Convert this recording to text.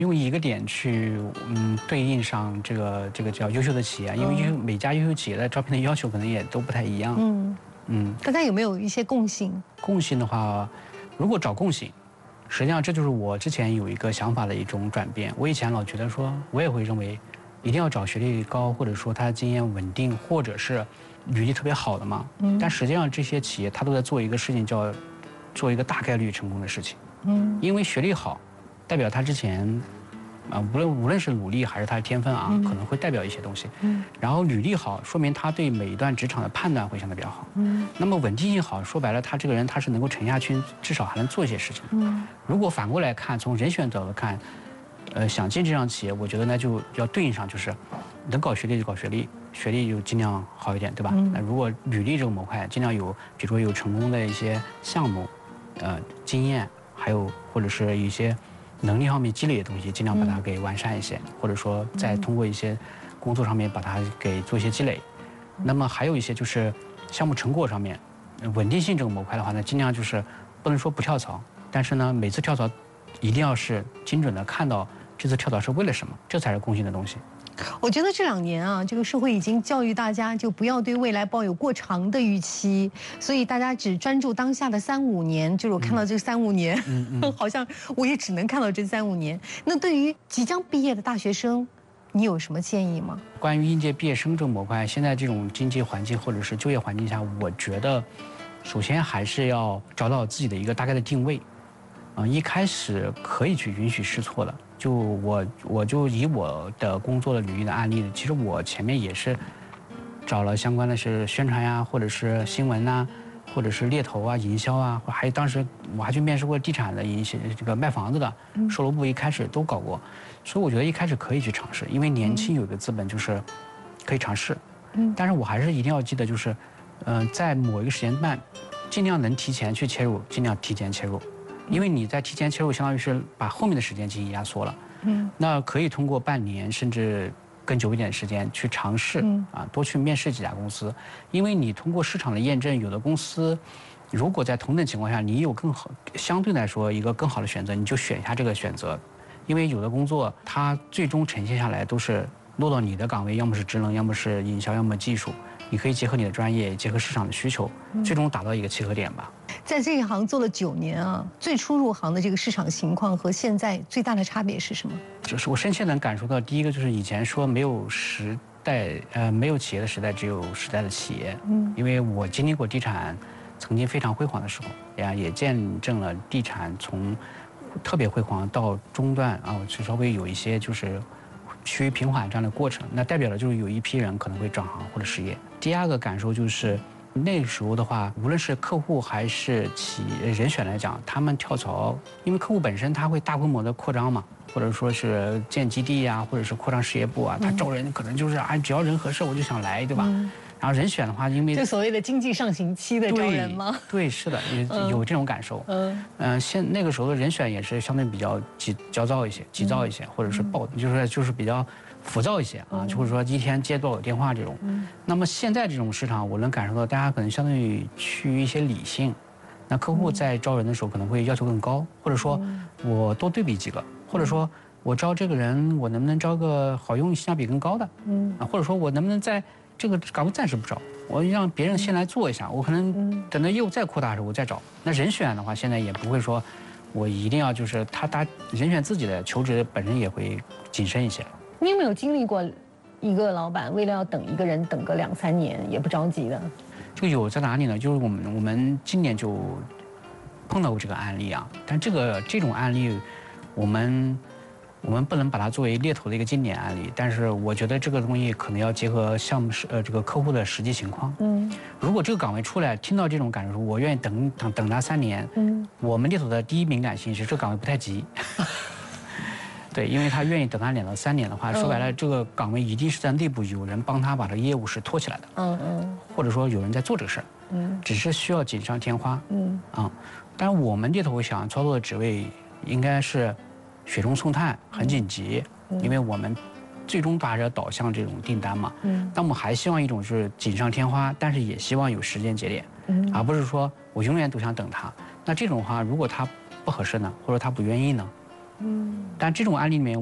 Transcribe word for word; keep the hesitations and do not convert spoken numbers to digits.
用一个点去嗯对应上这个这个叫优秀的企业，因为优每家优秀企业的招聘的要求可能也都不太一样。嗯嗯， 大家有没有一些共性？ 共性的话，如果找共性，实际上这就是我之前有一个想法的一种转变。我以前老觉得说，我也会认为一定要找学历高，或者说他经验稳定，或者是履历特别好的嘛。嗯，但实际上这些企业他都在做一个事情，叫做一个大概率成功的事情。嗯，因为学历好，代表他之前。啊，无论无论是努力还是他的天分啊，嗯、可能会代表一些东西。嗯，然后履历好，说明他对每一段职场的判断会相对比较好。嗯，那么稳定性好，说白了，他这个人他是能够沉下去，至少还能做一些事情。嗯，如果反过来看，从人选角度看，呃，想进这样企业，我觉得那就要对应上，就是能搞学历就搞学历，学历就尽量好一点，对吧？嗯、那如果履历这个模块，尽量有，比如说有成功的一些项目，呃，经验，还有或者是一些。能力方面积累的东西，尽量把它给完善一些，嗯、或者说再通过一些工作上面把它给做一些积累。嗯、那么还有一些就是项目成果上面，稳定性这个模块的话呢，尽量就是不能说不跳槽，但是呢，每次跳槽一定要是精准的看到这次跳槽是为了什么，这才是共性的东西。 我觉得这两年啊，这个社会已经教育大家，就不要对未来抱有过长的预期，所以大家只专注当下的三五年。就是我看到这三五年，嗯嗯、好像我也只能看到这三五年。那对于即将毕业的大学生，你有什么建议吗？ 关于应届毕业生这个模块，现在这种经济环境或者是就业环境下，我觉得，首先还是要找到自己的一个大概的定位。啊，一开始可以去允许试错的。就我我就以我的工作的履历的案例，其实我前面也是找了相关的是宣传呀，或者是新闻呐，或者是猎头啊、营销啊，还有当时我还去面试过地产的一些这个卖房子的，售楼部一开始都搞过，所以我觉得一开始可以去尝试，因为年轻有一个资本就是可以尝试。嗯，但是我还是一定要记得，就是，嗯、呃，在某一个时间段，尽量能提前去切入，尽量提前切入。因为你在提前切入，相当于是把后面的时间进行压缩了。嗯，那可以通过半年甚至更久一点的时间去尝试，嗯、啊，多去面试几家公司。因为你通过市场的验证，有的公司如果在同等情况下你有更好，相对来说一个更好的选择，你就选一下这个选择。因为有的工作它最终呈现下来都是落到你的岗位，要么是职能，要么是营销，要么技术。你可以结合你的专业，结合市场的需求，最终达到一个契合点吧。 在这一行做了九年啊，最初入行的这个市场情况和现在最大的差别是什么？ 就是我深切能感受到，第一个就是以前说没有时代，呃，没有企业的时代，只有时代的企业。嗯，因为我经历过地产曾经非常辉煌的时候，呀，也见证了地产从特别辉煌到中段啊，就稍微有一些就是趋于平缓这样的过程。那代表了就是有一批人可能会转行或者失业。第二个感受就是。那时候的话，无论是客户还是企业人选来讲，他们跳槽，因为客户本身他会大规模的扩张嘛，或者说是建基地呀、啊，或者是扩张事业部啊，他招人可能就是啊，只要人合适我就想来，对吧？嗯、然后人选的话，因为就所谓的经济上行期的招人吗？ 对，对是的，有有这种感受。嗯嗯、呃，现那个时候的人选也是相对比较急焦躁一些，急躁一些，或者是暴，就是就是比较。浮躁一些啊，就是说一天接多少电话这种。嗯。那么现在这种市场，我能感受到大家可能相对于趋于一些理性，那客户在招人的时候可能会要求更高，或者说我多对比几个，或者说我招这个人，我能不能招个好用、性价比更高的？嗯。啊，或者说我能不能在这个岗位暂时不招，我让别人先来做一下，我可能等到业务再扩大的时候我再找。那人选的话，现在也不会说我一定要就是他他人选自己的求职本身也会谨慎一些。 你有没有经历过一个老板为了要等一个人等个两三年也不着急的？ 这个有在哪里呢？就是我们我们今年就碰到过这个案例啊，但这个这种案例，我们我们不能把它作为猎头的一个经典案例，但是我觉得这个东西可能要结合项目是呃这个客户的实际情况。嗯，如果这个岗位出来，听到这种感受，我愿意等等等他三年。嗯，我们猎头的第一敏感性是这个岗位不太急。对，因为他愿意等他两到三年的话，说白了，这个岗位一定是在内部有人帮他把这个业务是托起来的，嗯嗯，或者说有人在做这个事儿，嗯，只是需要锦上添花，嗯啊，但是我们猎头想操作的职位应该是雪中送炭，很紧急，因为我们最终还是要导向这种订单嘛，嗯，但我们还希望一种是锦上添花，但是也希望有时间节点，嗯，而不是说我永远都想等他。那这种话，如果他不合适呢，或者他不愿意呢？ 嗯，但这种案例里面。